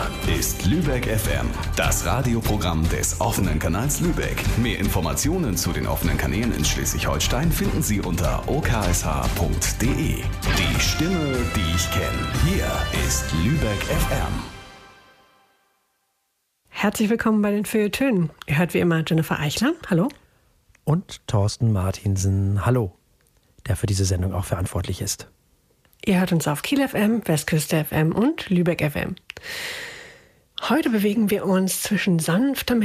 Hier ist Lübeck FM, das Radioprogramm des offenen Kanals Lübeck. Mehr Informationen zu den offenen Kanälen in Schleswig-Holstein finden Sie unter oksh.de. Die Stimme, die ich kenne. Hier ist Lübeck FM. Herzlich willkommen bei den Feuilletönen. Ihr hört wie immer Jennifer Eichler. Hallo. Und Thorsten Martinsen. Hallo. Der für diese Sendung auch verantwortlich ist. Ihr hört uns auf Kiel FM, Westküste FM und Lübeck FM. Heute bewegen wir uns zwischen sanfter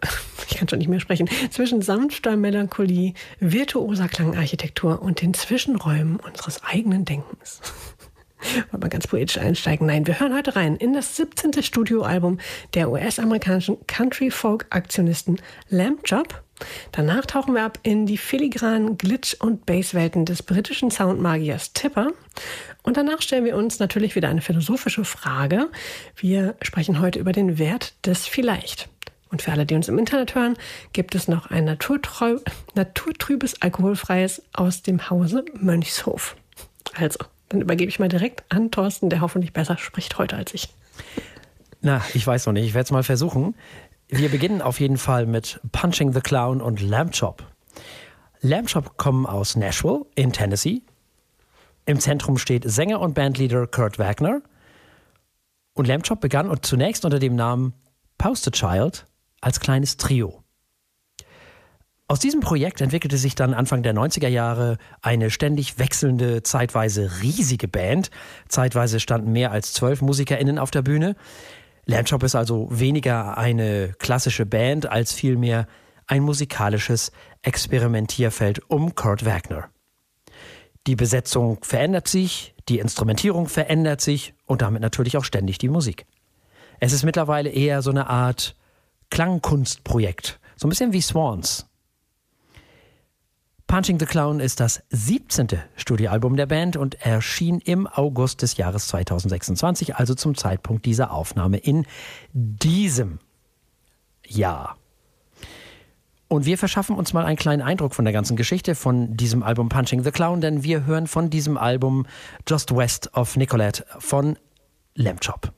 Melancholie, virtuoser Klangarchitektur und den Zwischenräumen unseres eigenen Denkens. Wollen wir ganz poetisch einsteigen? Nein, wir hören heute rein in das 17. Studioalbum der US-amerikanischen Country-Folk-Aktionisten Lamb Chop. Danach tauchen wir ab in die filigranen Glitch- und Basswelten des britischen Soundmagiers Tipper. Und danach stellen wir uns natürlich wieder eine philosophische Frage. Wir sprechen heute über den Wert des Vielleicht. Und für alle, die uns im Internet hören, gibt es noch ein naturtrübes, alkoholfreies aus dem Hause Mönchshof. Also, dann übergebe ich mal direkt an Thorsten, der hoffentlich besser spricht heute als ich. Na, ich weiß noch nicht. Ich werde es mal versuchen. Wir beginnen auf jeden Fall mit Punching the Clown und Lamb Chop. Lamb Chop kommen aus Nashville in Tennessee. Im Zentrum steht Sänger und Bandleader Kurt Wagner. Und Lamb Chop begann zunächst unter dem Namen Poster Child als kleines Trio. Aus diesem Projekt entwickelte sich dann Anfang der 90er Jahre eine ständig wechselnde, zeitweise riesige Band. Zeitweise standen mehr als 12 MusikerInnen auf der Bühne. Lamb Chop ist also weniger eine klassische Band als vielmehr ein musikalisches Experimentierfeld um Kurt Wagner. Die Besetzung verändert sich, die Instrumentierung verändert sich und damit natürlich auch ständig die Musik. Es ist mittlerweile eher so eine Art Klangkunstprojekt, so ein bisschen wie Swans. Punching the Clown ist das 17. Studioalbum der Band und erschien im August des Jahres 2026, also zum Zeitpunkt dieser Aufnahme in diesem Jahr. Und wir verschaffen uns mal einen kleinen Eindruck von der ganzen Geschichte von diesem Album Punching the Clown, denn wir hören von diesem Album Just West of Nicollet von Lamb Chop.